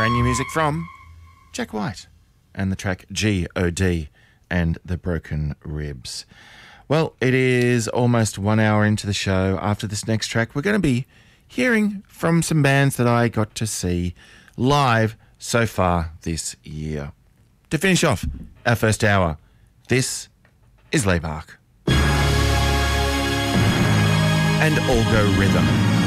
Brand new music from Jack White and the track G.O.D. and the Broken Ribs. Well, it is almost 1 hour into the show. After this next track, we're going to be hearing from some bands that I got to see live so far this year. To finish off our first hour, this is Laybark and All Go Rhythm.